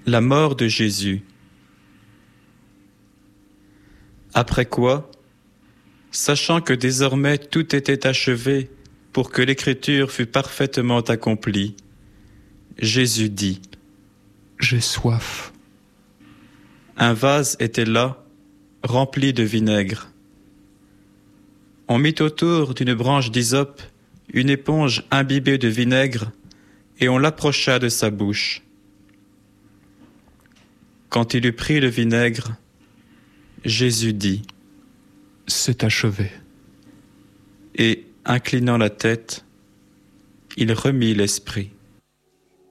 La mort de Jésus. Après quoi, sachant que désormais tout était achevé pour que l'Écriture fût parfaitement accomplie, Jésus dit : J'ai soif. Un vase était là, rempli de vinaigre. On mit autour d'une branche d'hysope une éponge imbibée de vinaigre et on l'approcha de sa bouche. Quand il eut pris le vinaigre, Jésus dit : C'est achevé. Et, inclinant la tête, il remit l'esprit.